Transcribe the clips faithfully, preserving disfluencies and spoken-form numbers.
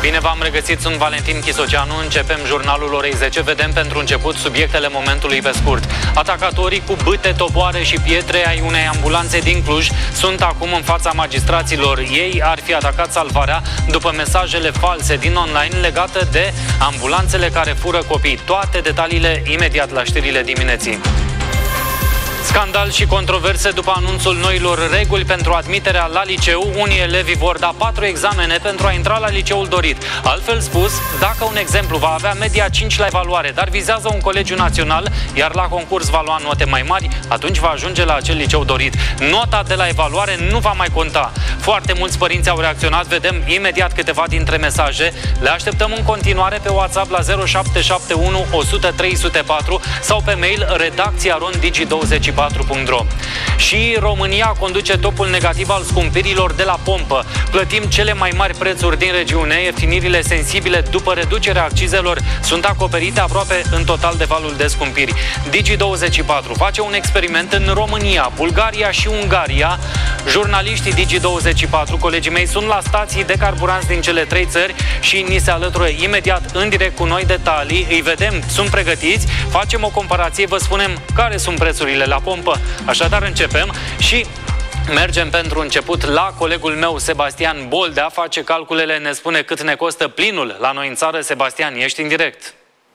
Bine v-am regăsit, sunt Valentin Chisoceanu. Începem jurnalul orei zece. Vedem pentru început subiectele momentului pe scurt. Atacatorii cu bâte, topoare și pietre ai unei ambulanțe din Cluj sunt acum în fața magistraților. Ei ar fi atacat salvarea după mesajele false din online legate de ambulanțele care fură copii. Toate detaliile imediat la știrile dimineții. Scandal și controverse după anunțul noilor reguli pentru admiterea la liceu. Unii elevi vor da patru examene pentru a intra la liceul dorit. Altfel spus, dacă un exemplu va avea media cinci la evaluare, dar vizează un colegiu național, iar la concurs va lua note mai mari, atunci va ajunge la acel liceu dorit. Nota de la evaluare nu va mai conta. Foarte mulți părinți au reacționat, vedem imediat câteva dintre mesaje. Le așteptăm în continuare pe WhatsApp la zero șapte șapte unu o sută trei zero patru sau pe mail redacția ron digi douăzeci și patru punct ro. Și România conduce topul negativ al scumpirilor de la pompă. Plătim cele mai mari prețuri din regiune, ieftinirile sensibile după reducerea accizelor sunt acoperite aproape în total de valul de scumpiri. digi douăzeci și patru face un experiment în România, Bulgaria și Ungaria. Jurnaliștii digi douăzeci și patru, colegii mei, sunt la stații de carburanți din cele trei țări și ni se alătură imediat în direct cu noi detalii. Îi vedem, sunt pregătiți, facem o comparație, vă spunem care sunt prețurile la pompă. Așadar începem și mergem pentru început la colegul meu Sebastian Boldea, face calculele, ne spune cât ne costă plinul la noi în țară. Sebastian, ești în direct.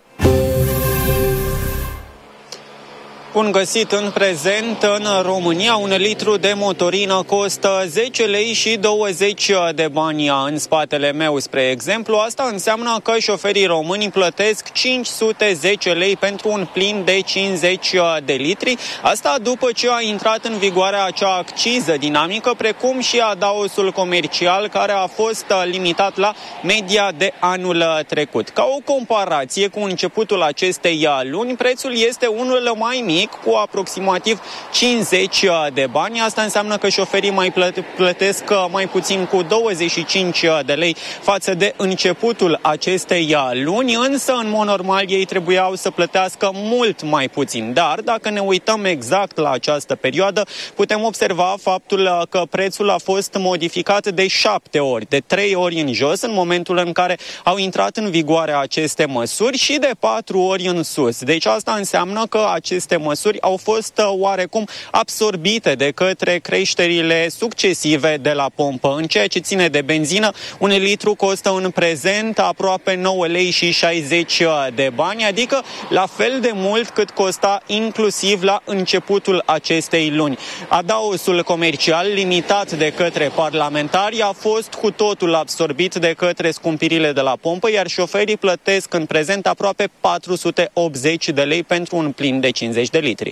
Bun găsit. În prezent, în România, un litru de motorină costă zece lei și douăzeci de bani. În spatele meu, spre exemplu, asta înseamnă că șoferii români plătesc cinci sute zece lei pentru un plin de cincizeci de litri. Asta după ce a intrat în vigoare acea acciză dinamică, precum și adaosul comercial, care a fost limitat la media de anul trecut. Ca o comparație cu începutul acestei luni, prețul este unul mai mic, cu aproximativ cincizeci de bani. Asta înseamnă că șoferii mai plătesc mai puțin cu douăzeci și cinci de lei față de începutul acestei luni, însă în mod normal ei trebuiau să plătească mult mai puțin. Dar dacă ne uităm exact la această perioadă, putem observa faptul că prețul a fost modificat de șapte ori, de trei ori în jos în momentul în care au intrat în vigoare aceste măsuri și de patru ori în sus. Deci asta înseamnă că aceste măsuri au fost oarecum absorbite de către creșterile succesive de la pompă. În ceea ce ține de benzină, un litru costă în prezent aproape nouă lei și șaizeci de bani, adică la fel de mult cât costa inclusiv la începutul acestei luni. Adaosul comercial limitat de către parlamentari a fost cu totul absorbit de către scumpirile de la pompă, iar șoferii plătesc în prezent aproape patru sute optzeci de lei pentru un plin de cincizeci de litri.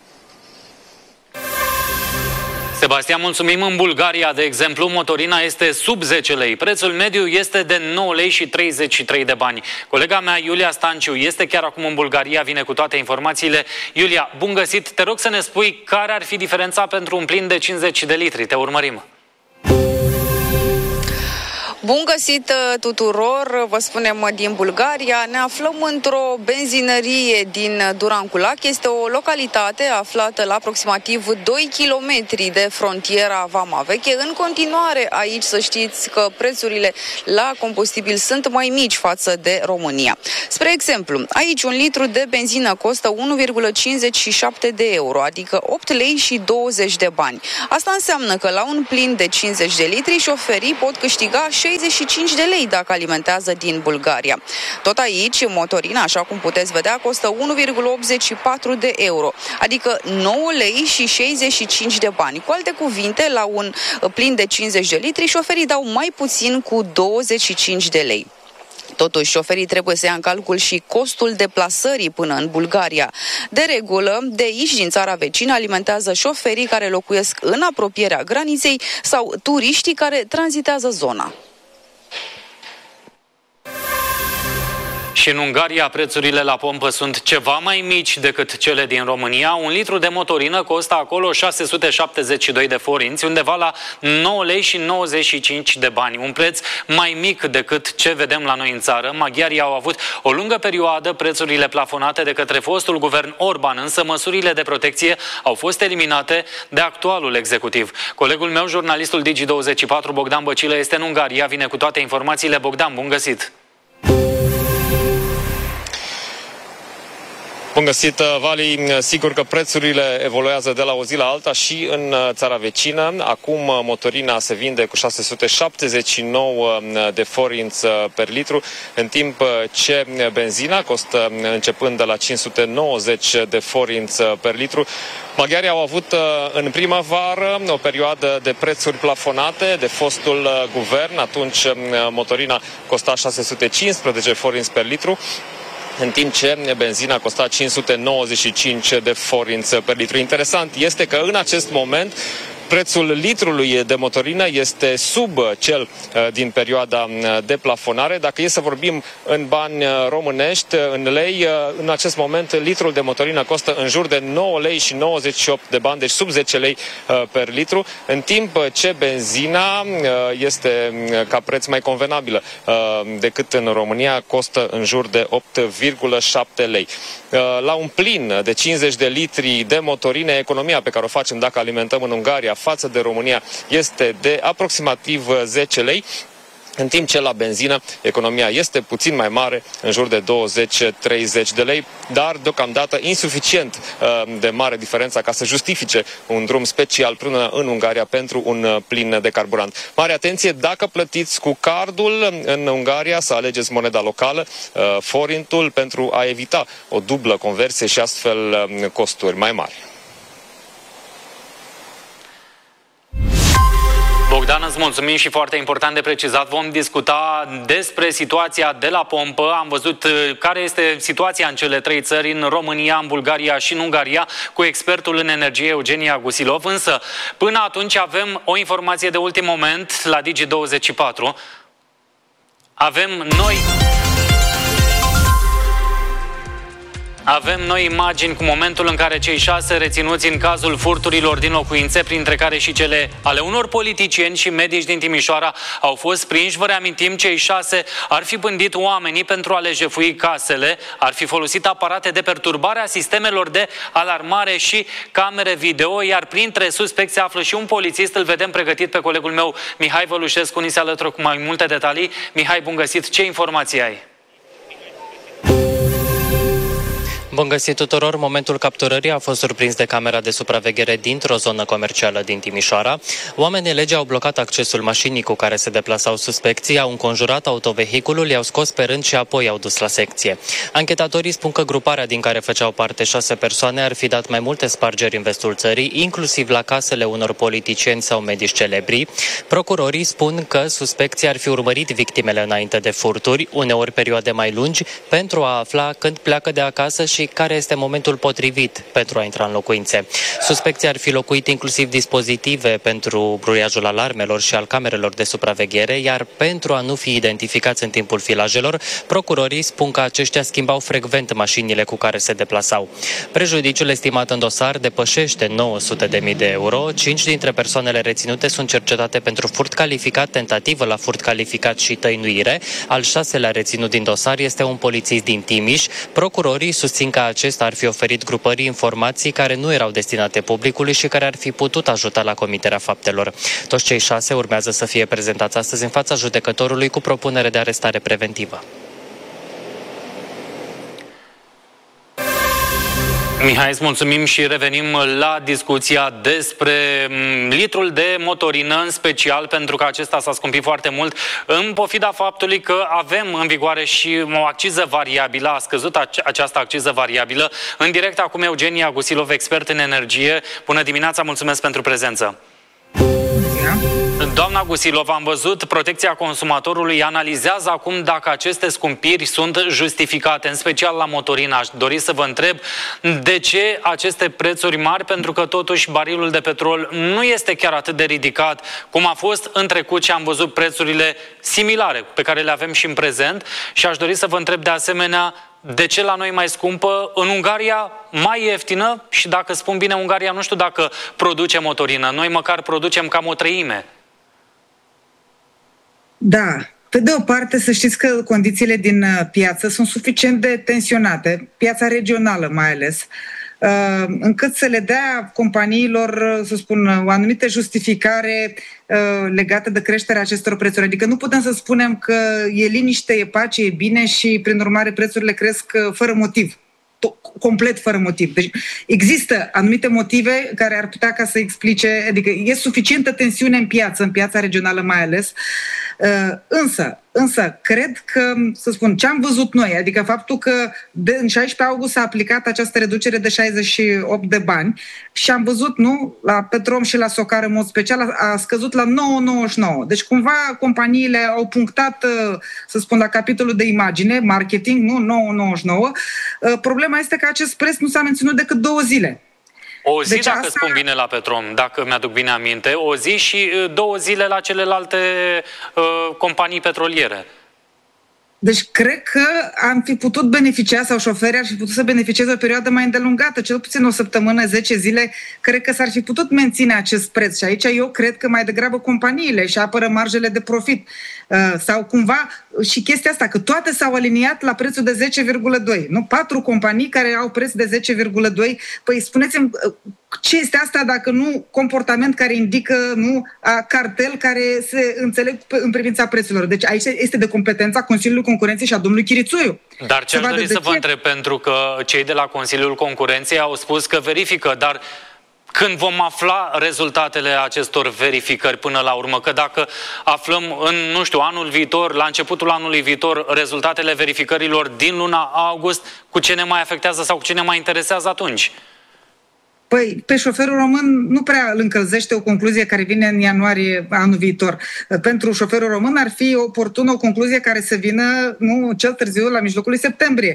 Sebastian, mulțumim. În Bulgaria, de exemplu, motorina este sub zece lei. Prețul mediu este de nouă lei și treizeci și trei de bani. Colega mea, Iulia Stanciu, este chiar acum în Bulgaria, vine cu toate informațiile. Iulia, bun găsit. Te rog să ne spui care ar fi diferența pentru un plin de cincizeci de litri. Te urmărim. Bun găsit tuturor, vă spunem din Bulgaria. Ne aflăm într-o benzinărie din Duranculac. Este o localitate aflată la aproximativ doi kilometri de frontiera Vama Veche. În continuare, aici să știți că prețurile la combustibil sunt mai mici față de România. Spre exemplu, aici un litru de benzină costă unu virgulă cincizeci și șapte de euro, adică opt lei și douăzeci de bani. Asta înseamnă că la un plin de cincizeci de litri, șoferii pot câștiga șaizeci și cinci de lei dacă alimentează din Bulgaria. Tot aici, motorina, așa cum puteți vedea, costă unu virgulă optzeci și patru de euro, adică nouă lei și șaizeci și cinci de bani. Cu alte cuvinte, la un plin de cincizeci de litri, șoferii dau mai puțin cu douăzeci și cinci de lei. Totuși, șoferii trebuie să ia în calcul și costul deplasării până în Bulgaria. De regulă, de aici, din țara vecină, alimentează șoferii care locuiesc în apropierea graniței sau turiștii care tranzitează zona. Și în Ungaria prețurile la pompă sunt ceva mai mici decât cele din România. Un litru de motorină costă acolo șase sute șaptezeci și doi de forinți, undeva la nouă lei și nouăzeci și cinci de bani. Un preț mai mic decât ce vedem la noi în țară. Maghiarii au avut o lungă perioadă prețurile plafonate de către fostul guvern Orban, însă măsurile de protecție au fost eliminate de actualul executiv. Colegul meu, jurnalistul Digi douăzeci și patru, Bogdan Băcilă, este în Ungaria, vine cu toate informațiile. Bogdan, bun găsit! Bun găsit, Vali. Sigur că prețurile evoluează de la o zi la alta și în țara vecină. Acum motorina se vinde cu șase sute șaptezeci și nouă de forinți per litru, în timp ce benzina costă începând de la cinci sute nouăzeci de forinți per litru. Maghiarii au avut în primăvară o perioadă de prețuri plafonate de fostul guvern. Atunci motorina costa șase sute cincisprezece forinți per litru, în timp ce benzina costa cinci sute nouăzeci și cinci de forinți per litru. Interesant este că în acest moment prețul litrului de motorină este sub cel din perioada de plafonare. Dacă e să vorbim în bani românești, în lei, în acest moment litrul de motorină costă în jur de nouă lei și nouăzeci și opt de bani, deci sub zece lei per litru, în timp ce benzina este ca preț mai convenabilă decât în România, costă în jur de opt virgulă șapte lei. La un plin de cincizeci de litri de motorină, economia pe care o facem dacă alimentăm în Ungaria față de România este de aproximativ zece lei, în timp ce la benzină economia este puțin mai mare, în jur de douăzeci treizeci de lei, dar deocamdată insuficient de mare diferența ca să justifice un drum special până în Ungaria pentru un plin de carburant. Mare atenție, dacă plătiți cu cardul în Ungaria, să alegeți moneda locală, forintul, pentru a evita o dublă conversie și astfel costuri mai mari. Bogdan, îți mulțumim și foarte important de precizat. Vom discuta despre situația de la pompă. Am văzut care este situația în cele trei țări, în România, în Bulgaria și în Ungaria, cu expertul în energie Eugenia Gusilov. Însă, până atunci avem o informație de ultim moment la Digi douăzeci și patru. Avem noi... Avem noi imagini cu momentul în care cei șase reținuți în cazul furturilor din locuințe, printre care și cele ale unor politicieni și medici din Timișoara, au fost prinși. Vă reamintim, cei șase ar fi pândit oamenii pentru a le jefui casele, ar fi folosit aparate de perturbare a sistemelor de alarmare și camere video, iar printre suspecți se află și un polițist. Îl vedem pregătit pe colegul meu Mihai Vălușescu, ni se alătură cu mai multe detalii. Mihai, bun găsit! Ce informații ai? Bun găsit tuturor! Momentul capturării a fost surprins de camera de supraveghere dintr-o zonă comercială din Timișoara. Oamenii legii au blocat accesul mașinii cu care se deplasau suspecții, au înconjurat autovehiculul, i-au scos pe rând și apoi i-au dus la secție. Anchetatorii spun că gruparea din care făceau parte șase persoane ar fi dat mai multe spargeri în vestul țării, inclusiv la casele unor politicieni sau medici celebri. Procurorii spun că suspecții ar fi urmărit victimele înainte de furturi, uneori perioade mai lungi, pentru a afla când pleacă de acasă și care este momentul potrivit pentru a intra în locuințe. Suspecții ar fi locuit inclusiv dispozitive pentru bruiajul alarmelor și al camerelor de supraveghere, iar pentru a nu fi identificați în timpul filajelor, procurorii spun că aceștia schimbau frecvent mașinile cu care se deplasau. Prejudiciul estimat în dosar depășește nouă sute de mii de euro. Cinci dintre persoanele reținute sunt cercetate pentru furt calificat, tentativă la furt calificat și tăinuire. Al șaselea reținut din dosar este un polițist din Timiș. Procurorii susțin că acesta ar fi oferit grupării informații care nu erau destinate publicului și care ar fi putut ajuta la comiterea faptelor. Toți cei șase urmează să fie prezentați astăzi în fața judecătorului cu propunere de arestare preventivă. Mihai, îți mulțumim și revenim la discuția despre litrul de motorină, în special pentru că acesta s-a scumpit foarte mult, în pofida faptului că avem în vigoare și o acciză variabilă, a scăzut această acciză variabilă. În direct acum Eugenia Gusilov, expert în energie. Bună dimineața, mulțumesc pentru prezență. Doamna Gusilov, am văzut, Protecția Consumatorului analizează acum dacă aceste scumpiri sunt justificate, în special la motorină. Aș dori să vă întreb de ce aceste prețuri mari, pentru că totuși barilul de petrol nu este chiar atât de ridicat cum a fost în trecut și am văzut prețurile similare pe care le avem și în prezent. Și aș dori să vă întreb de asemenea de ce la noi mai scumpă, în Ungaria mai ieftină și dacă spun bine Ungaria, nu știu dacă produce motorină. Noi măcar producem cam o treime. Da, pe de o parte să știți că condițiile din piață sunt suficient de tensionate, piața regională mai ales, încât să le dea companiilor, să spun, o anumită justificare legată de creșterea acestor prețuri. Adică nu putem să spunem că e liniște, e pace, e bine și prin urmare prețurile cresc fără motiv. Complet fără motiv. Deci există anumite motive care ar putea ca să explice, adică e suficientă tensiune în piață, în piața regională mai ales, însă, însă cred că, să spun, ce am văzut noi, adică faptul că de, în șaisprezece august s-a aplicat această reducere de șaizeci și opt de bani și am văzut, nu, la Petrom și la Socar în mod special a, a scăzut la nouă virgulă nouăzeci și nouă. Deci cumva companiile au punctat, să spun, la capitolul de imagine, marketing, nu, nouă virgulă nouăzeci și nouă. Problema este că acest preț nu s-a menținut decât două zile. O zi, deci dacă asta... spun bine la Petrom, dacă mi-aduc bine aminte, o zi și două zile la celelalte uh, companii petroliere. Deci cred că am fi putut beneficia, sau șoferii ar fi putut să beneficieze o perioadă mai îndelungată, cel puțin o săptămână, zece zile, cred că s-ar fi putut menține acest preț. Și aici eu cred că mai degrabă companiile își apără marjele de profit. Uh, sau cumva și chestia asta, că toate s-au aliniat la prețul de zece virgulă doi. Nu? Patru companii care au preț de zece virgulă doi. Păi spuneți-mi, uh, ce este asta dacă nu comportament care indică, nu, a cartel care se înțeleg în privința prețurilor. Deci aici este de competența Consiliului Concurenței și a domnului Chirițoiu. Dar ce aș dori să vă întreb, pentru că cei de la Consiliul Concurenței au spus că verifică, dar când vom afla rezultatele acestor verificări până la urmă? Că dacă aflăm în, nu știu, anul viitor, la începutul anului viitor, rezultatele verificărilor din luna august, cu ce ne mai afectează sau cu ce ne mai interesează atunci? Păi, pe șoferul român nu prea îl încălzește o concluzie care vine în ianuarie anul viitor. Pentru șoferul român ar fi oportună o concluzie care să vină, nu, cel târziu la mijlocul lui septembrie,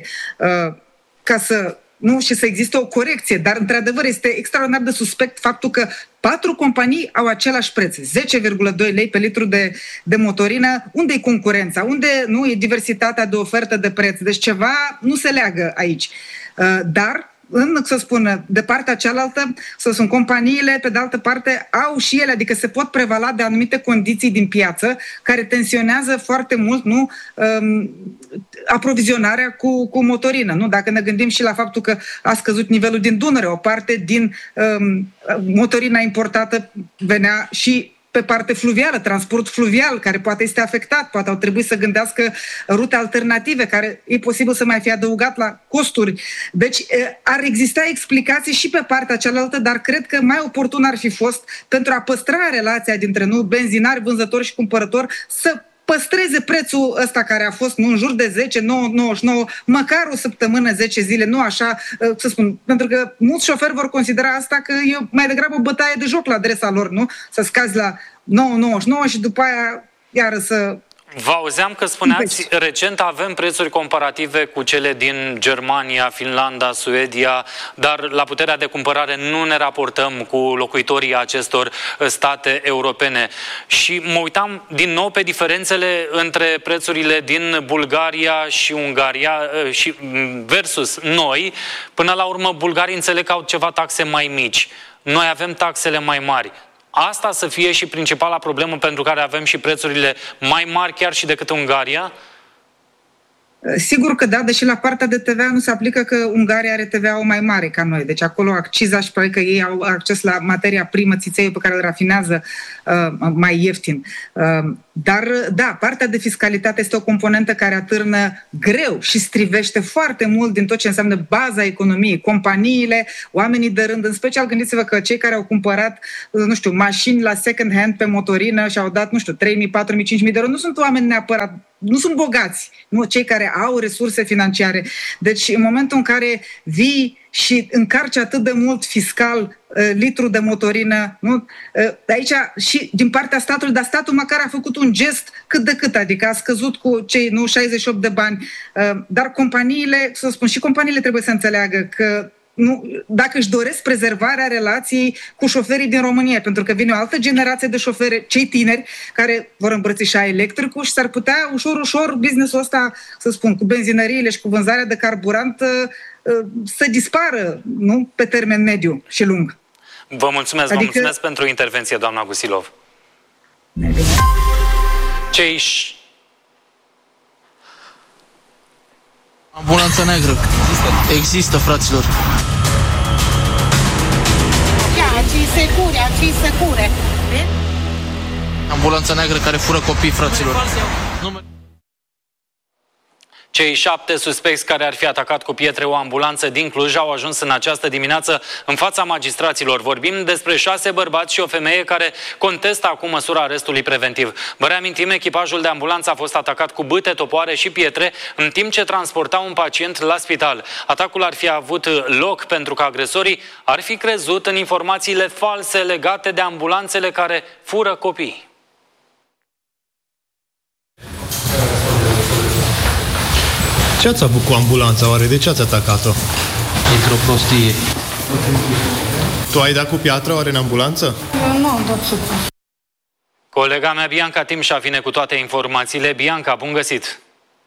ca să, nu, și să existe o corecție. Dar, într-adevăr, este extraordinar de suspect faptul că patru companii au același preț, zece virgulă doi lei pe litru de, de motorină. Unde e concurența? Unde nu e diversitatea de ofertă de preț? Deci ceva nu se leagă aici. Dar în, să spun, de partea cealaltă, să sunt companiile, pe de altă parte, au și ele, adică se pot prevala de anumite condiții din piață care tensionează foarte mult, nu, um, aprovizionarea cu, cu motorină, nu? Dacă ne gândim și la faptul că a scăzut nivelul din Dunăre, o parte din um, motorina importată venea și pe parte fluvială, transport fluvial, care poate este afectat, poate au trebuit să gândească rute alternative, care e posibil să mai fie adăugat la costuri. Deci ar exista explicații și pe partea cealaltă, dar cred că mai oportun ar fi fost, pentru a păstra relația dintre, nu, benzinari, vânzători și cumpărători, să păstreze prețul ăsta care a fost, nu, în jur de zece, nouă, nouăzeci și nouă, măcar o săptămână, zece zile, nu așa, să spun, pentru că mulți șoferi vor considera asta că e mai degrabă o bătaie de joc la adresa lor, nu? Să scazi la nouă virgulă nouăzeci și nouă și după aia iară să... Vă auzeam că spuneați, recent avem prețuri comparative cu cele din Germania, Finlanda, Suedia, dar la puterea de cumpărare nu ne raportăm cu locuitorii acestor state europene. Și mă uitam din nou pe diferențele între prețurile din Bulgaria și Ungaria și versus noi. Până la urmă, bulgarii înțeleg că au ceva taxe mai mici. Noi avem taxele mai mari. Asta să fie și principala problemă pentru care avem și prețurile mai mari chiar și decât Ungaria? Sigur că da, deși la partea de T V A nu se aplică că Ungaria are T V A-ul mai mare ca noi. Deci acolo acciza și probabil că ei au acces la materia primă, țițeiul pe care îl rafinează uh, mai ieftin. Uh, dar, da, partea de fiscalitate este o componentă care atârnă greu și strivește foarte mult din tot ce înseamnă baza economiei. Companiile, oamenii de rând, în special gândiți-vă că cei care au cumpărat, nu știu, mașini la second hand pe motorină și au dat, nu știu, trei mii, patru mii, cinci mii de euro, nu sunt oameni neapărat, nu sunt bogați, nu cei care au resurse financiare. Deci în momentul în care vii și încarci atât de mult fiscal litru de motorină, nu? Aici și din partea statului, dar statul măcar a făcut un gest cât de cât, adică a scăzut cu cei nu șaizeci și opt de bani, dar companiile, să spun, și companiile trebuie să înțeleagă că nu, dacă își doresc prezervarea relației cu șoferii din România, pentru că vine o altă generație de șoferi, cei tineri, care vor îmbrățișa electricul și s-ar putea ușor, ușor business-ul ăsta, să spun, cu benzinăriile și cu vânzarea de carburant să dispară, nu, pe termen mediu și lung. Vă mulțumesc, adică... vă mulțumesc pentru intervenție, doamna Gusilov. Cei... Ambulanța neagră. Există. Există, fraților. Ia, ci secure, ci secure. Ambulanța neagră care fură copii, fraților. Cei șapte suspecți care ar fi atacat cu pietre o ambulanță din Cluj au ajuns în această dimineață în fața magistraților. Vorbim despre șase bărbați și o femeie care contestă acum măsura arestului preventiv. Vă reamintim, echipajul de ambulanță a fost atacat cu bâte, topoare și pietre în timp ce transporta un pacient la spital. Atacul ar fi avut loc pentru că agresorii ar fi crezut în informațiile false legate de ambulanțele care fură copii. Ce ați avut cu ambulanța, oare? De ce ați atacat-o? Dintr-o prostie. Tu ai dat cu piatră, oare, în ambulanță? Eu nu am dat supra. Colega mea, Bianca Timșa, vine cu toate informațiile. Bianca, bun găsit!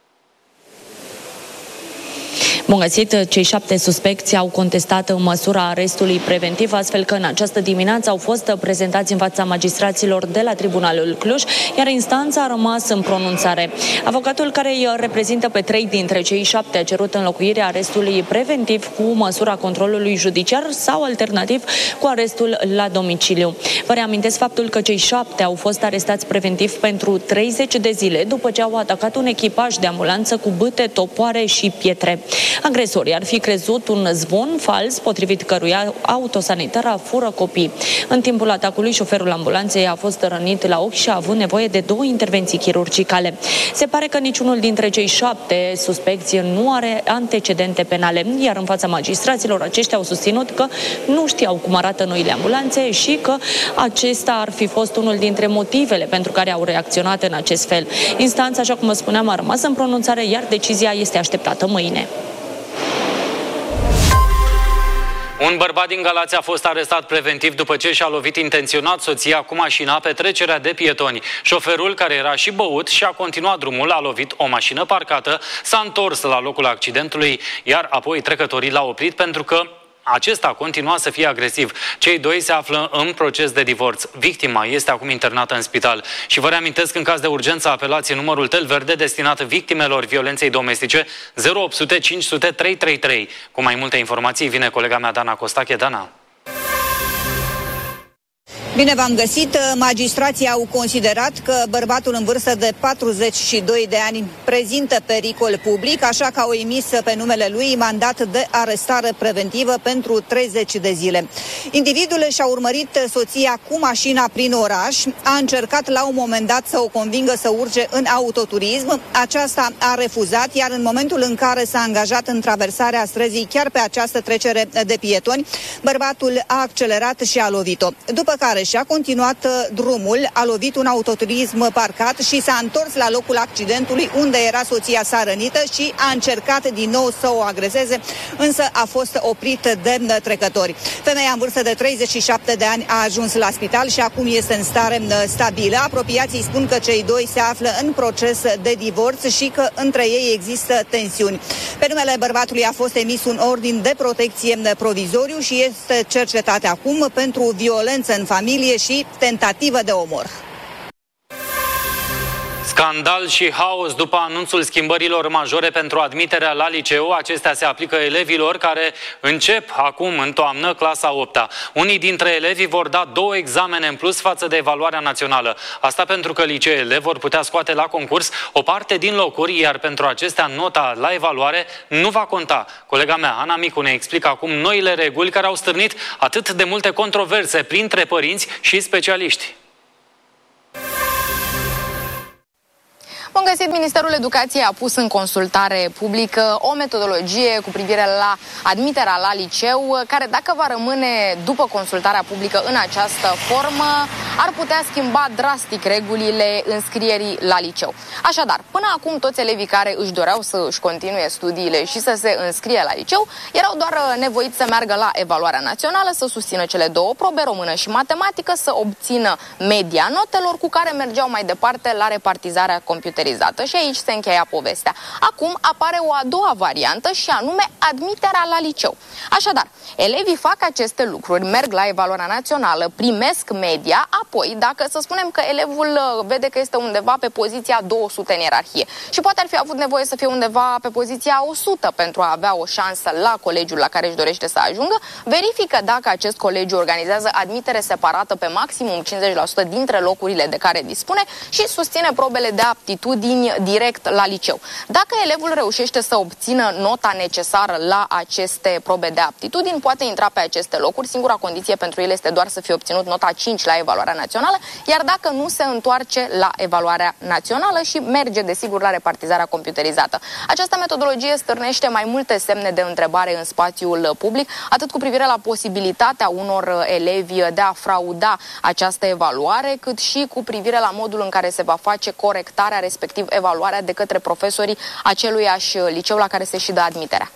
Bun găsit, cei șapte suspecți au contestat măsura arestului preventiv, astfel că în această dimineață au fost prezentați în fața magistraților de la Tribunalul Cluj, iar instanța a rămas în pronunțare. Avocatul care îi reprezintă pe trei dintre cei șapte a cerut înlocuirea arestului preventiv cu măsura controlului judiciar sau alternativ cu arestul la domiciliu. Vă reamintesc faptul că cei șapte au fost arestați preventiv pentru treizeci de zile după ce au atacat un echipaj de ambulanță cu bâte, topoare și pietre. Agresorii ar fi crezut un zvon fals, potrivit căruia autosanitara fură copii. În timpul atacului, șoferul ambulanței a fost rănit la ochi și a avut nevoie de două intervenții chirurgicale. Se pare că niciunul dintre cei șapte suspecți nu are antecedente penale, iar în fața magistraților aceștia au susținut că nu știau cum arată noile ambulanțe și că acesta ar fi fost unul dintre motivele pentru care au reacționat în acest fel. Instanța, așa cum vă spuneam, a rămas în pronunțare, iar decizia este așteptată mâine. Un bărbat din Galați a fost arestat preventiv după ce și-a lovit intenționat soția cu mașina pe trecerea de pietoni. Șoferul, care era și băut și a continuat drumul, a lovit o mașină parcată, s-a întors la locul accidentului, iar apoi trecătorii l-au oprit pentru că acesta continua să fie agresiv. Cei doi se află în proces de divorț. Victima este acum internată în spital. Și vă reamintesc, în caz de urgență, apelați numărul tel verde destinat victimelor violenței domestice zero opt sute cinci sute trei trei trei. Cu mai multe informații vine colega mea Dana Costache. Dana. Bine v-am găsit. Magistrații au considerat că bărbatul în vârstă de patruzeci și doi de ani prezintă pericol public, așa că au emis pe numele lui mandat de arestare preventivă pentru treizeci de zile. Individul și-a urmărit soția cu mașina prin oraș, a încercat la un moment dat să o convingă să urce în autoturism, aceasta a refuzat, iar în momentul în care s-a angajat în traversarea străzii chiar pe această trecere de pietoni, bărbatul a accelerat și a lovit-o. După care și-a continuat drumul, a lovit un autoturism parcat și s-a întors la locul accidentului unde era soția sa rănită și a încercat din nou să o agreseze, însă a fost oprit de trecători. Femeia în vârstă de treizeci și șapte de ani a ajuns la spital și acum este în stare stabilă. Apropiații spun că cei doi se află în proces de divorț și că între ei există tensiuni. Pe numele bărbatului a fost emis un ordin de protecție provizoriu și este cercetat acum pentru violență în familie și tentativă de omor. Scandal și haos după anunțul schimbărilor majore pentru admiterea la liceu. Acestea se aplică elevilor care încep acum în toamnă clasa a opta. Unii dintre elevi vor da două examene în plus față de evaluarea națională. Asta pentru că liceele vor putea scoate la concurs o parte din locuri, iar pentru acestea nota la evaluare nu va conta. Colega mea, Ana Micu, ne explică acum noile reguli care au stârnit atât de multe controverse printre părinți și specialiști. Bun găsit, Ministerul Educației a pus în consultare publică o metodologie cu privire la admiterea la liceu, care, dacă va rămâne după consultarea publică în această formă, ar putea schimba drastic regulile înscrierii la liceu. Așadar, până acum toți elevii care își doreau să își continue studiile și să se înscrie la liceu erau doar nevoiți să meargă la evaluarea națională, să susțină cele două probe, română și matematică, să obțină media notelor cu care mergeau mai departe la repartizarea computerizată. Și aici se încheia povestea. Acum apare o a doua variantă și anume admiterea la liceu. Așadar, elevii fac aceste lucruri, merg la evaluarea națională, primesc media, apoi, dacă să spunem că elevul vede că este undeva pe poziția două sute în ierarhie și poate ar fi avut nevoie să fie undeva pe poziția o sută pentru a avea o șansă la colegiul la care își dorește să ajungă, verifică dacă acest colegiu organizează admitere separată pe maximum cincizeci la sută dintre locurile de care dispune și susține probele de aptitudini direct la liceu. Dacă elevul reușește să obțină nota necesară la aceste probe de aptitudini, poate intra pe aceste locuri. Singura condiție pentru el este doar să fie obținut nota cinci la evaluarea națională, iar dacă nu, se întoarce la evaluarea națională și merge, desigur, la repartizarea computerizată. Această metodologie stârnește mai multe semne de întrebare în spațiul public, atât cu privire la posibilitatea unor elevi de a frauda această evaluare, cât și cu privire la modul în care se va face corectarea, respectiv evaluarea de către profesorii aceluiași liceu la care se și dă admiterea.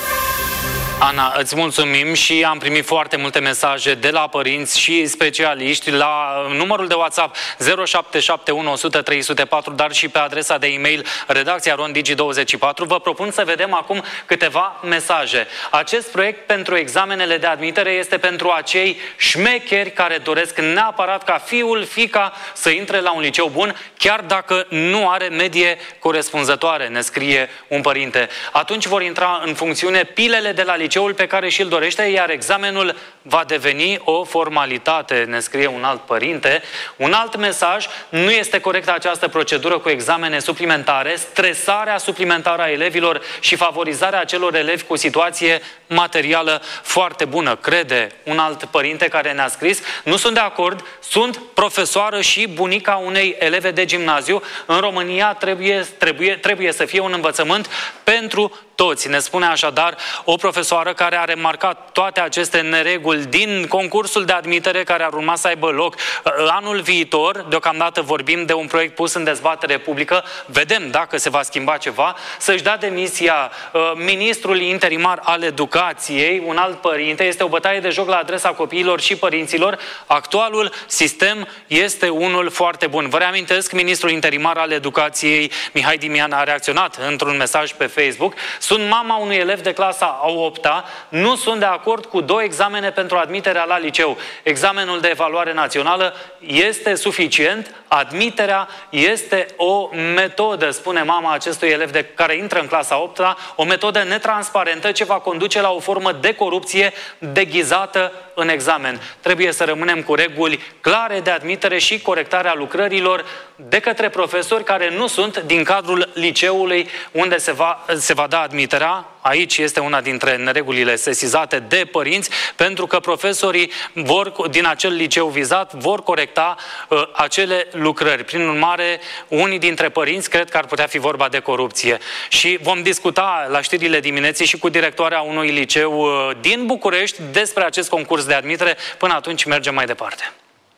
Ana, îți mulțumim și am primit foarte multe mesaje de la părinți și specialiști la numărul de WhatsApp zero șapte șapte unu o sută trei zero patru, dar și pe adresa de e-mail redacția ro digi douăzeci și patru. Vă propun să vedem acum câteva mesaje. Acest proiect pentru examenele de admitere este pentru acei șmecheri care doresc neapărat ca fiul, fiica să intre la un liceu bun, chiar dacă nu are medie corespunzătoare, ne scrie un părinte. Atunci vor intra în funcțiune pilele de la liceul pe care și-l dorește, iar examenul va deveni o formalitate, ne scrie un alt părinte. Un alt mesaj: nu este corectă această procedură cu examene suplimentare, stresarea suplimentară a elevilor și favorizarea acelor elevi cu situație materială foarte bună, crede un alt părinte care ne-a scris. Nu sunt de acord, sunt profesoară și bunica unei eleve de gimnaziu. În România trebuie, trebuie, trebuie să fie un învățământ pentru toți. Ne spune așadar o profesoară care a remarcat toate aceste nereguli din concursul de admitere care ar urma să aibă loc anul viitor. Deocamdată vorbim de un proiect pus în dezbatere publică. Vedem dacă se va schimba ceva. Să-și dea demisia uh, ministrul interimar al educației, un alt părinte. Este o bătaie de joc la adresa copiilor și părinților. Actualul sistem este unul foarte bun. Vă reamintesc, ministrul interimar al educației, Mihai Dimian, a reacționat într-un mesaj pe Facebook. Sunt mama unui elev de clasa a opta, nu sunt de acord cu două examene pentru admiterea la liceu. Examenul de evaluare națională este suficient, admiterea este o metodă, spune mama acestui elev de care intră în clasa a opta, o metodă netransparentă ce va conduce la o formă de corupție deghizată în examen. Trebuie să rămânem cu reguli clare de admitere și corectarea lucrărilor de către profesori care nu sunt din cadrul liceului unde se va, se va da admiterea. Aici este una dintre neregulile sesizate de părinți, pentru că profesorii vor, din acel liceu vizat vor corecta uh, acele lucrări. Prin urmare, unii dintre părinți cred că ar putea fi vorba de corupție. Și vom discuta la știrile dimineții și cu directoarea unui liceu uh, din București despre acest concurs de admitere. Până atunci mergem mai departe.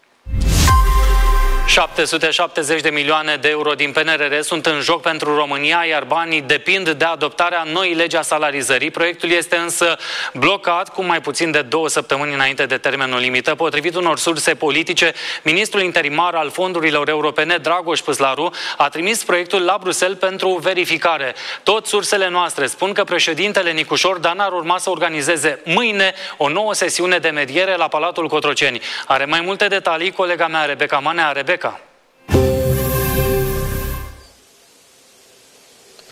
șapte sute șaptezeci de milioane de euro din P N R R sunt în joc pentru România, iar banii depind de adoptarea noii legi a salarizării. Proiectul este însă blocat cu mai puțin de două săptămâni înainte de termenul limită. Potrivit unor surse politice, ministrul interimar al fondurilor europene, Dragoș Păslaru, a trimis proiectul la Bruxelles pentru verificare. Tot sursele noastre spun că președintele Nicușor Dan ar urma să organizeze mâine o nouă sesiune de mediere la Palatul Cotroceni. Are mai multe detalii colega mea, Rebecca Manea. Rebecca.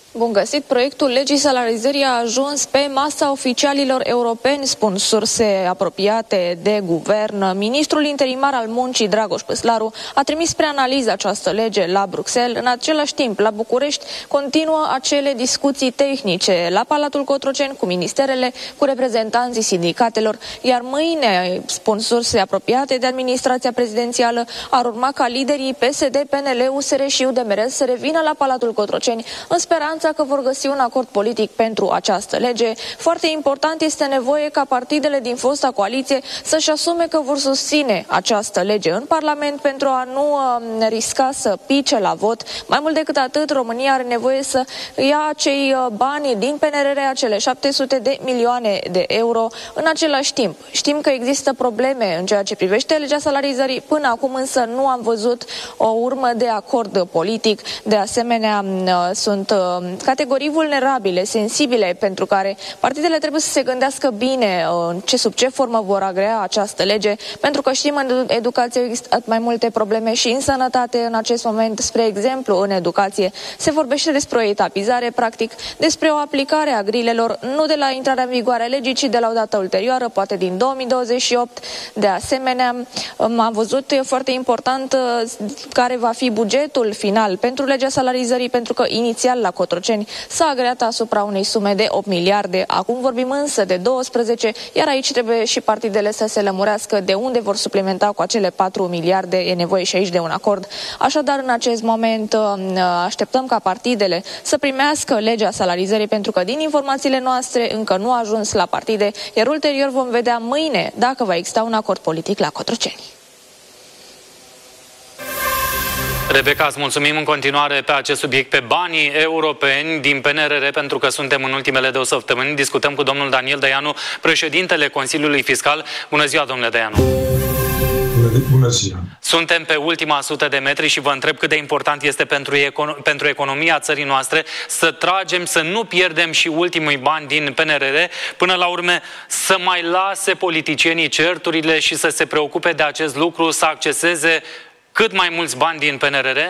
Bun găsit! Proiectul legii salarizării a ajuns pe masa oficialilor europeni, spun surse apropiate de guvern. Ministrul interimar al muncii, Dragoș Păslaru, a trimis spre analiză această lege la Bruxelles. În același timp, la București, continuă acele discuții tehnice la Palatul Cotroceni cu ministerele, cu reprezentanții sindicatelor, iar mâine, spun surse apropiate de administrația prezidențială, ar urma ca liderii P S D, P N L, U S R și U D M R să revină la Palatul Cotroceni în speranța că vor găsi un acord politic pentru această lege. Foarte important, este nevoie ca partidele din fosta coaliție să-și asume că vor susține această lege în Parlament pentru a nu uh, risca să pice la vot. Mai mult decât atât, România are nevoie să ia acei uh, bani din P N R R, acele șapte sute de milioane de euro. În același timp, știm că există probleme în ceea ce privește legea salarizării. Până acum însă nu am văzut o urmă de acord politic. De asemenea, uh, sunt uh, categorii vulnerabile, sensibile, pentru care partidele trebuie să se gândească bine în ce, sub ce formă vor agrea această lege, pentru că știm, în educație există mai multe probleme și în sănătate în acest moment. Spre exemplu, în educație se vorbește despre o etapizare, practic despre o aplicare a grilelor, nu de la intrarea în vigoare a legii, ci de la o dată ulterioară, poate din două mii douăzeci și opt. De asemenea, am văzut, e foarte important care va fi bugetul final pentru legea salarizării, pentru că inițial la Cotroceni s-a agreat asupra unei sume de opt miliarde. Acum vorbim însă de doisprezece, iar aici trebuie și partidele să se lămurească de unde vor suplimenta cu acele patru miliarde. E nevoie și aici de un acord. Așadar, în acest moment așteptăm ca partidele să primească legea salarizării, pentru că din informațiile noastre încă nu a ajuns la partide, iar ulterior vom vedea mâine dacă va exista un acord politic la Cotroceni. Rebecca, îți mulțumim în continuare pe acest subiect, pe banii europeni din P N R R, pentru că suntem în ultimele două săptămâni. Discutăm cu domnul Daniel Dăianu, președintele Consiliului Fiscal. Bună ziua, domnule Dăianu! Bună ziua! Suntem pe ultima sută de metri și vă întreb cât de important este pentru, econ- pentru economia țării noastre să tragem, să nu pierdem și ultimii bani din P N R R, până la urmă să mai lase politicienii certurile și să se preocupe de acest lucru, să acceseze cât mai mulți bani din P N R R?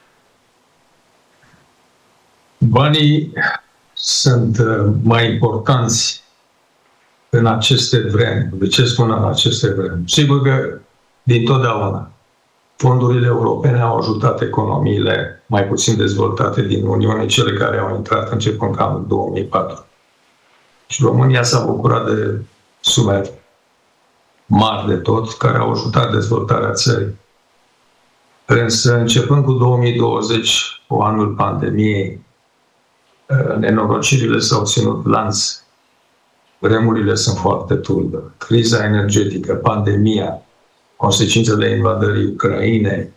Banii sunt mai importanți în aceste vremuri. De ce spun în aceste vremuri? Sigur că din totdeauna fondurile europene au ajutat economiile mai puțin dezvoltate din Uniune, cele care au intrat începând cam în două mii patru. Și România s-a bucurat de sume mari de tot, care au ajutat dezvoltarea țării. Însă, începând cu două mii douăzeci, cu anul pandemiei, nenorocirile s-au ținut lanț. Vremurile sunt foarte tulbe. Criza energetică, pandemia, consecințele invadării Ucrainei,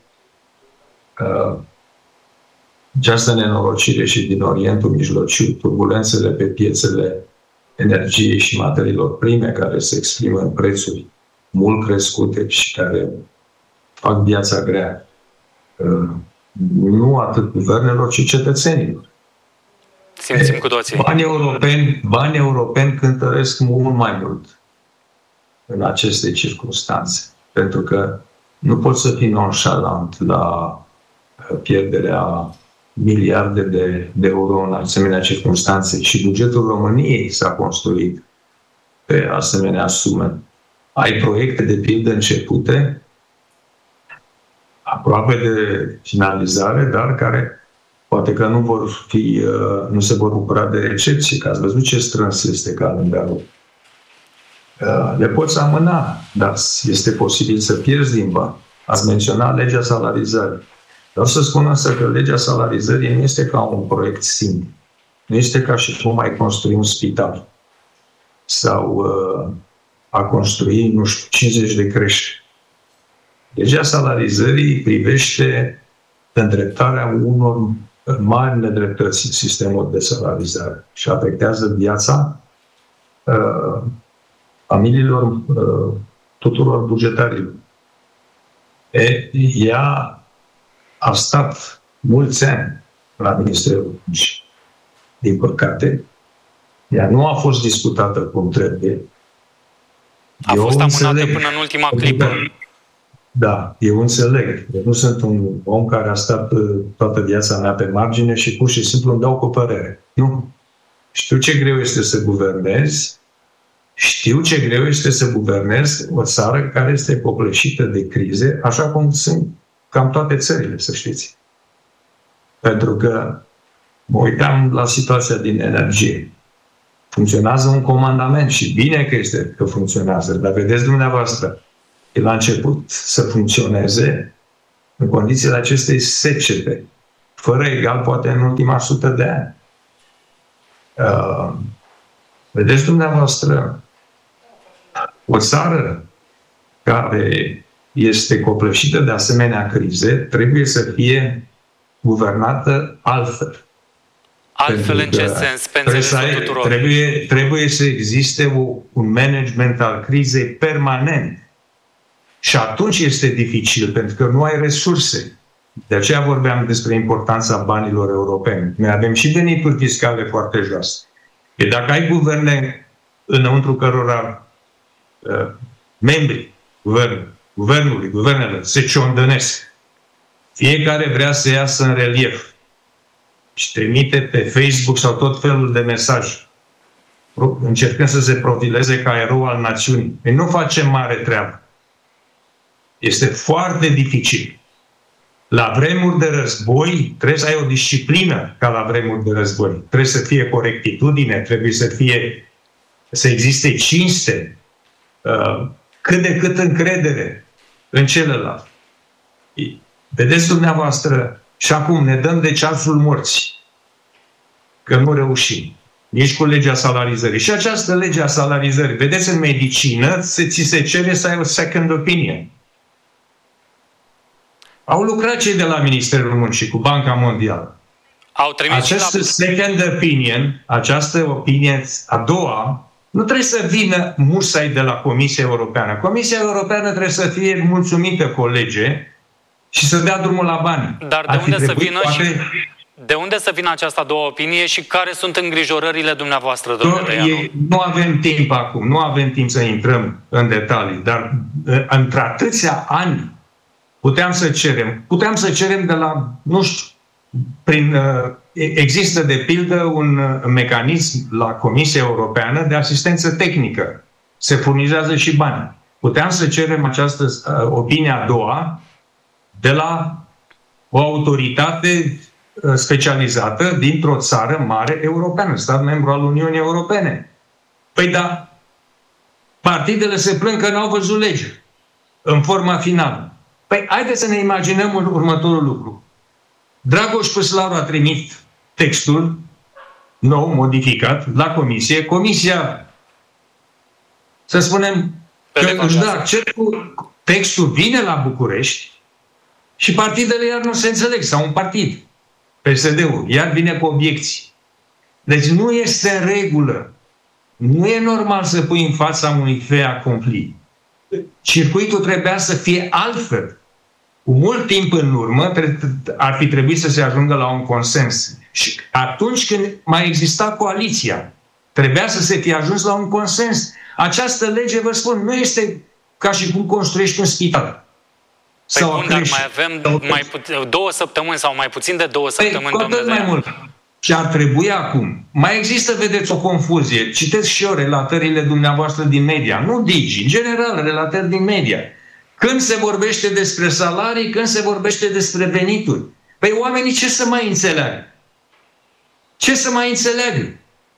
această nenorocire și din Orientul Mijlociu, turbulențele pe piețele energiei și materiilor prime, care se exprimă în prețuri mult crescute și care fac viața grea, nu atât guvernelor, ci cetățenilor. Simțim cu toții. Banii europeni, banii europeni cântăresc mult mai mult în aceste circunstanțe, pentru că nu poți să fii nonșalant la pierderea miliarde de, de euro în asemenea circunstanțe. Și bugetul României s-a construit pe asemenea sume. Ai proiecte de pildă începute, aproape de finalizare, dar care poate că nu vor fi, nu se vor bucura de recepție, că ați văzut ce strâns este calendarul. Le poți amâna, dar este posibil să pierzi din bani. Ați menționat legea salarizării. Vreau să spun însă că legea salarizării nu este ca un proiect simplu. Nu este ca și cum ai construi un spital sau uh, a construi, nu știu, cincizeci de creșe. Legea salarizării privește îndreptarea unor mari nedreptăți în sistemul de salarizare și afectează viața uh, familiilor, uh, tuturor bugetarilor. E, ea a stat mulți ani la Ministerul Muncii. Din păcate, ea nu a fost discutată cum trebuie. A Eu fost amânată înțeleg, până în ultima clipă. Da, eu înțeleg. Eu nu sunt un om care a stat toată viața mea pe margine și pur și simplu îmi dau cu părere. Nu. Știu ce greu este să guvernezi, știu ce greu este să guvernezi o țară care este copleșită de crize, așa cum sunt cam toate țările, să știți. Pentru că mă uitam la situația din energie. Funcționează un comandament și bine că este că funcționează, dar vedeți dumneavoastră, el a început să funcționeze în condițiile acestei secete, fără egal poate în ultima sută de ani. Uh, vedeți dumneavoastră, o țară care este copleșită de asemenea crize trebuie să fie guvernată altfel. Altfel în ce sens? Pe înțelesul tuturor. Trebuie, trebuie să existe o, un management al crizei permanent. Și atunci este dificil, pentru că nu ai resurse. De aceea vorbeam despre importanța banilor europeni. Noi avem și venituri fiscale foarte joase. E dacă ai guverne înăuntru cărora uh, membrii guvern, guvernului, guvernele se ciondănesc, fiecare vrea să iasă în relief și trimite pe Facebook sau tot felul de mesaje, încercând să se profileze ca erou al națiunii. Noi nu facem mare treabă. Este foarte dificil. La vremuri de război trebuie să ai o disciplină ca la vremuri de război. Trebuie să fie corectitudine, trebuie să fie să existe cinste, cât de cât încredere în celălalt. Vedeți dumneavoastră, și acum ne dăm de ceasul morții, că nu reușim. Nici cu legea salarizării. Și această lege a salarizării, vedeți, în medicină, ți se cere să ai o second opinion. Au lucrat cei de la Ministerul Muncii cu Banca Mondială. Au trimis această la... second opinion, această opinie a doua, nu trebuie să vină musai de la Comisia Europeană. Comisia Europeană trebuie să fie mulțumită cu o lege și să dea drumul la bani. Dar de unde să vină poate... și... De unde să vină această a doua opinie și care sunt îngrijorările dumneavoastră, domnule Tăianu? Nu avem timp acum, nu avem timp să intrăm în detalii, dar într-atâția ani puteam să cerem, puteam să cerem de la, nu știu, prin, există de pildă un mecanism la Comisia Europeană de asistență tehnică. Se furnizează și bani. Puteam să cerem această opinie a doua de la o autoritate specializată dintr-o țară mare europeană, stat membru al Uniunii Europene. Păi da, partidele se plâng că n-au văzut lege în forma finală. Păi haideți să ne imaginăm următorul lucru. Dragoș Păslaru a trimis textul nou, modificat, la comisie. Comisia, să spunem, că își dă acceptul, textul vine la București și partidele iar nu se înțeleg, sau un partid, P S D-ul, iar vine cu obiecții. Deci nu este în regulă. Nu e normal să pui în fața unui fait accompli. Circuitul trebuia să fie altfel. Cu mult timp în urmă ar fi trebuit să se ajungă la un consens. Și atunci când mai exista coaliția, trebuia să se fie ajuns la un consens. Această lege, vă spun, nu este ca și cum construiești un spital. Păi bun, dar mai avem mai pu- două săptămâni sau mai puțin de două săptămâni, păi, domnule. mai mult. Și ar trebui acum. Mai există, vedeți, o confuzie. Citesc și eu relatările dumneavoastră din media. Nu Digi, în general, relatări din media. Când se vorbește despre salarii, când se vorbește despre venituri. Păi oamenii ce să mai înțeleagă? Ce să mai înțeleagă?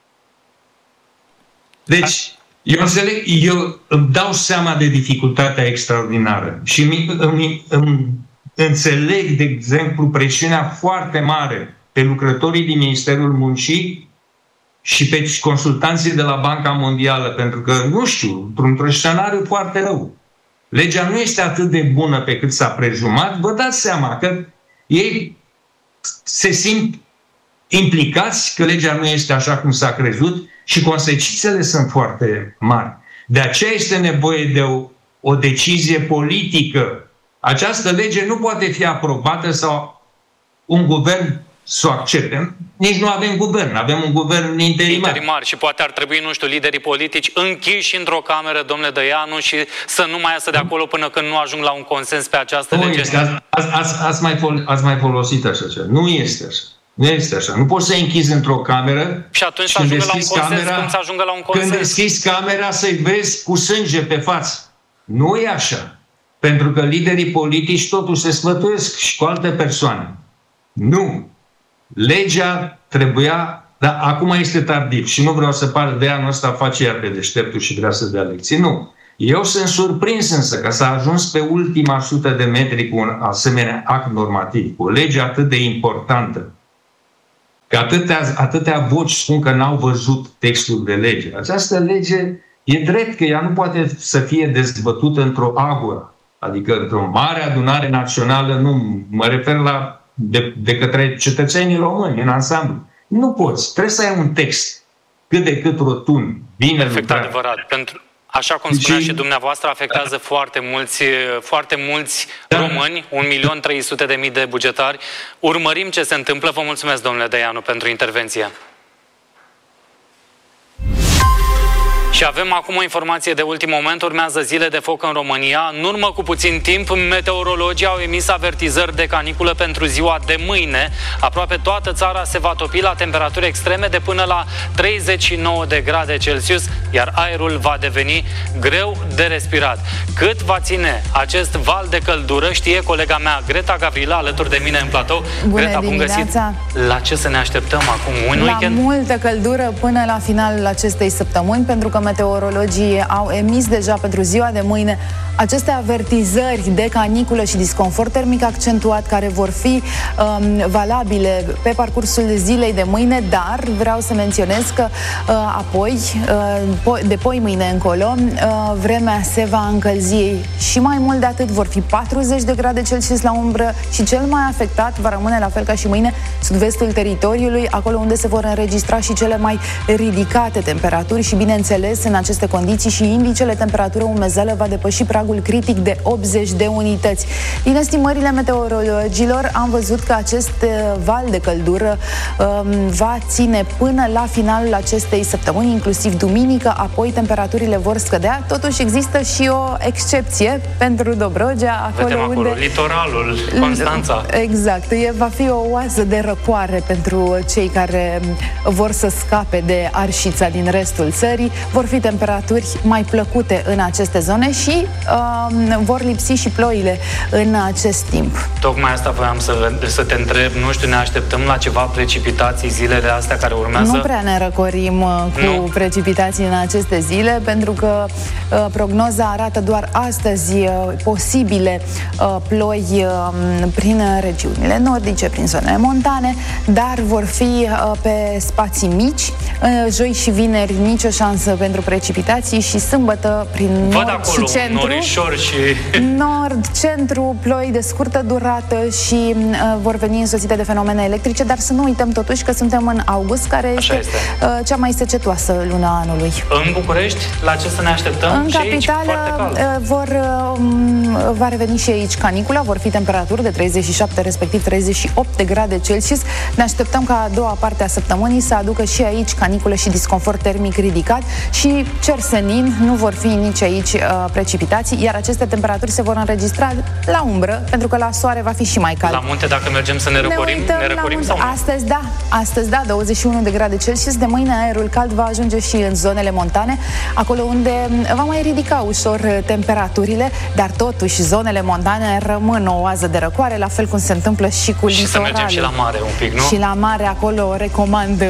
Deci, eu înțeleg, eu îmi dau seama de dificultatea extraordinară și îmi, îmi, îmi înțeleg, de exemplu, presiunea foarte mare pe lucrătorii din Ministerul Muncii și pe consultanții de la Banca Mondială, pentru că, nu știu, într-un scenariu foarte rău. Legea nu este atât de bună pe cât s-a prezumat. Vă dați seama că ei se simt implicați că legea nu este așa cum s-a crezut și consecințele sunt foarte mari. De aceea este nevoie de o, o decizie politică. Această lege nu poate fi aprobată sau un guvern să o acceptem. Nici nu avem guvern, avem un guvern interimar. Interimar și poate ar trebui, nu știu, liderii politici închiși într-o cameră, domnule Dăianu, și să nu mai iasă de acolo până când nu ajung la un consens pe această nu lege. Este. Ați, ați, ați, mai fol, ați mai folosit așa ceva. Nu este așa. Nu este așa. Nu poți să închizi într-o cameră și atunci și să ajungă la un consens, camera, cum să ajungă la un consens? Când deschizi camera să-i vezi cu sânge pe față. Nu e așa. Pentru că liderii politici totuși se sfătuiesc și cu alte persoane. Nu. Legea trebuia, dar acum este tardiv și nu vreau să par de anul ăsta face iar pe deșteptul și vrea să dea lecții. Nu. Eu sunt surprins însă că s-a ajuns pe ultima sută de metri cu un asemenea act normativ, cu o lege atât de importantă, că atâtea, atâtea voci spun că n-au văzut textul de lege. Această lege e drept că ea nu poate să fie dezbătută într-o agoră, adică într-o mare adunare națională, nu mă refer la de, de către cetățenii români în ansamblu. Nu poți. Trebuie să ai un text cât de cât rotund, bine Perfect, lucrat. adevărat. Pentru, așa cum spunea și dumneavoastră, afectează foarte mulți, foarte mulți da. români, un milion trei sute de mii de bugetari. Urmărim ce se întâmplă. Vă mulțumesc, domnule Dăianu, pentru intervenție. Și avem acum o informație de ultim moment. Urmează zile de foc în România. În urmă cu puțin timp, meteorologii au emis avertizări de caniculă pentru ziua de mâine. Aproape toată țara se va topi la temperaturi extreme de până la treizeci și nouă de grade Celsius, iar aerul va deveni greu de respirat. Cât va ține acest val de căldură, știe colega mea Greta Gavrila, alături de mine în platou. Bună Greta, bun găsit! La ce să ne așteptăm acum? Un la weekend? multă căldură până la finalul acestei săptămâni, pentru că meteorologii au emis deja pentru ziua de mâine aceste avertizări de caniculă și disconfort termic accentuat, care vor fi um, valabile pe parcursul zilei de mâine, dar vreau să menționez că uh, apoi, uh, de poi mâine încolo, uh, vremea se va încălzi și mai mult de atât, vor fi patruzeci de grade Celsius la umbră și cel mai afectat va rămâne, la fel ca și mâine, sud-vestul teritoriului, acolo unde se vor înregistra și cele mai ridicate temperaturi și, bineînțeles, în aceste condiții și indicele temperatură umezeală va depăși pragul critic de optzeci de unități. Din estimările meteorologilor am văzut că acest val de căldură um, va ține până la finalul acestei săptămâni, inclusiv duminică, apoi temperaturile vor scădea. Totuși există și o excepție pentru Dobrogea, acolo, Vedem acolo unde... litoralul, Constanța. Exact. E, va fi o oază de răcoare pentru cei care vor să scape de arșița din restul țării. Vor fi temperaturi mai plăcute în aceste zone și uh, vor lipsi și ploile în acest timp. Tocmai asta voiam să, să te întreb. Nu știu, ne așteptăm la ceva precipitații zilele astea care urmează? Nu prea ne răcorim uh, cu nu. precipitații în aceste zile, pentru că uh, prognoza arată doar astăzi uh, posibile uh, ploi uh, prin regiunile nordice, prin zonele montane, dar vor fi uh, pe spații mici. Uh, joi și vineri nicio șansă pentru precipitații și sâmbătă prin Văd nord acolo și centru. norișor și... Nord, centru, ploi de scurtă durată și uh, vor veni însoțite de fenomene electrice, dar să nu uităm totuși că suntem în august, care este, este. Uh, cea mai secetoasă luna anului. În București, la ce să ne așteptăm? În și capitală aici, uh, vor, uh, va reveni și aici canicula, vor fi temperaturi de treizeci și șapte, respectiv treizeci și opt de grade Celsius. Ne așteptăm ca a doua parte a săptămânii să aducă și aici caniculă și disconfort termic ridicat și cer senin, nu vor fi nici aici uh, precipitații, iar aceste temperaturi se vor înregistra la umbră, pentru că la soare va fi și mai cald. La munte, dacă mergem să ne răcorim, ne, ne răcorim sau nu? Astăzi da, astăzi da, douăzeci și unu de grade Celsius. De mâine aerul cald va ajunge și în zonele montane, acolo unde va mai ridica ușor temperaturile, dar totuși zonele montane rămân o oază de răcoare, la fel cum se întâmplă și cu și litoralul. Și să mergem și la mare un pic, nu? Și la mare, acolo recomand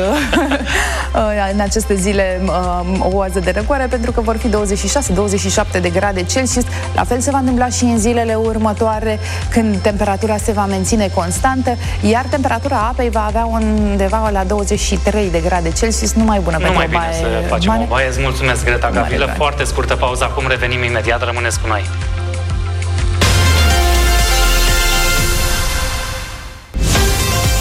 în aceste zile o oază de răcoare, pentru că vor fi douăzeci și șase douăzeci și șapte de grade Celsius. La fel se va întâmpla și în zilele următoare, când temperatura se va menține constantă, iar temperatura apei va avea undeva la douăzeci și trei de grade Celsius, numai bună nu pentru mai o bine baie să facem mare. o baie. Îți mulțumesc, Greta Gavrila. Foarte scurtă pauză, acum revenim imediat, rămâneți cu noi.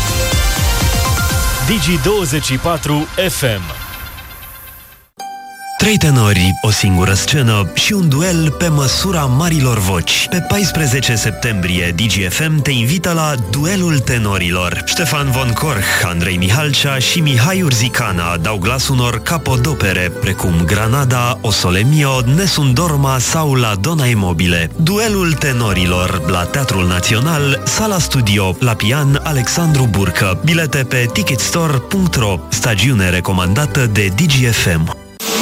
Digi douăzeci și patru F M. Trei tenori, o singură scenă și un duel pe măsura marilor voci. Pe paisprezece septembrie, Digi F M te invită la Duelul Tenorilor. Ștefan Von Korch, Andrei Mihalcea și Mihai Urzicana dau glas unor capodopere, precum Granada, O Sole Mio, Nessun Dorma sau La Donna e Mobile. Duelul Tenorilor, la Teatrul Național, Sala Studio, la pian Alexandru Burcă. Bilete pe ticketstore punct ro. Stagiune recomandată de Digi F M.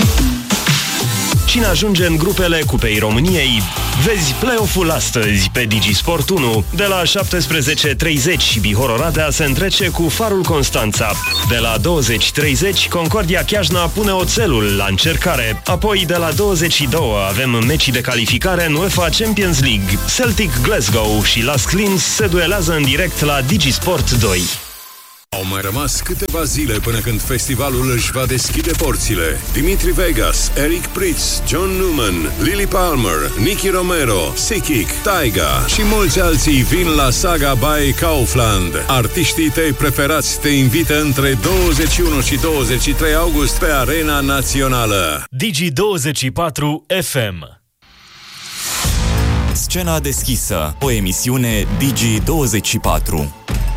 Cine ajunge în grupele Cupei României? Vezi play-off-ul astăzi pe Digisport unu. De la șaptesprezece treizeci, Bihor Oradea se întrece cu Farul Constanța. De la douăzeci treizeci, Concordia Chiajna pune oțelul la încercare. Apoi, de la douăzeci și doi, avem meciul de calificare în UEFA Champions League. Celtic Glasgow și Las Clins se duelează în direct la Digisport doi. Au mai rămas câteva zile până când festivalul își va deschide porțile. Dimitri Vegas, Eric Prydz, John Newman, Lily Palmer, Nicky Romero, Sikik, Taiga și mulți alții vin la Saga by Kaufland. Artiștii tăi preferați te invită între douăzeci și unu și douăzeci și trei august pe Arena Națională. Digi douăzeci și patru F M. Scena deschisă, o emisiune Digi douăzeci și patru.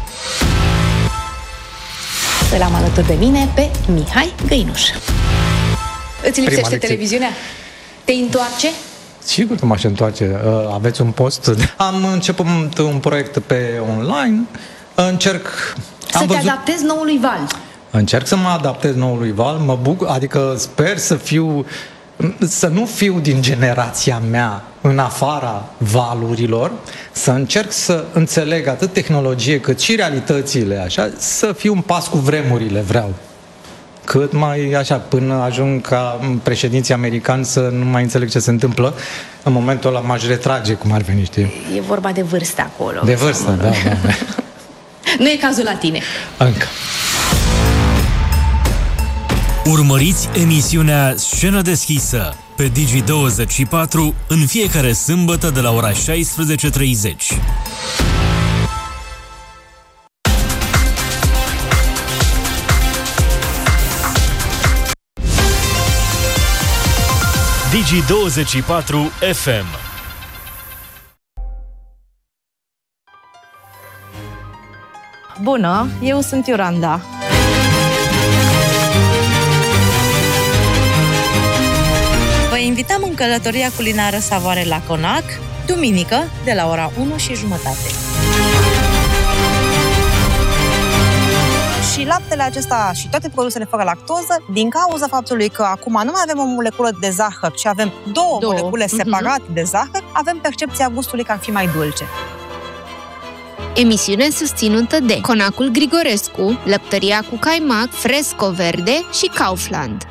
Îl am alături de mine pe Mihai Găinuș. Îți lipsește televiziunea? Te întoarce? Sigur că m-aș întoarce. Aveți un post? Am început un proiect pe online. Încerc... Să am te văzut... adaptezi noului val. Încerc să mă adaptez noului val. Mă bucur, adică sper să fiu... să nu fiu din generația mea în afara valurilor, să încerc să înțeleg atât tehnologie cât și realitățile, așa, să fiu un pas cu vremurile, vreau. Cât mai așa, până ajung ca președinții americani să nu mai înțeleg ce se întâmplă, în momentul ăla m-aș retrage, cum ar veni, știi? E vorba de vârstă acolo. De vârstă, da, da, da. Nu e cazul la tine. Încă. Urmăriți emisiunea Scenă deschisă pe Digi douăzeci și patru în fiecare sâmbătă de la ora șaisprezece treizeci. Digi douăzeci și patru F M. Bună, eu sunt Iolanda. Vă invităm în călătoria culinară Savoare la Conac, duminică, de la ora unu și jumătate. Și laptele acesta și toate produsele fără lactoză, din cauza faptului că acum nu mai avem o moleculă de zahăr, ci avem două, două. molecule separate uh-huh. de zahăr, avem percepția gustului că ar fi mai dulce. Emisiune susținută de Conacul Grigorescu, Lăptăria cu Caimac, Fresco Verde și Kaufland.